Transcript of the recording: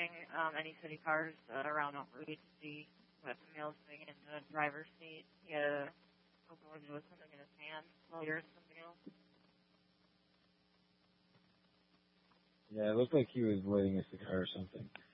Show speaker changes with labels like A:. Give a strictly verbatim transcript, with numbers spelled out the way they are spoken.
A: watching um, any city cars uh, around Outreach to see what Emil's doing in the driver's seat. He had a open window with something in his hand while you're something else.
B: Yeah, it looked like he was lighting a cigar or something.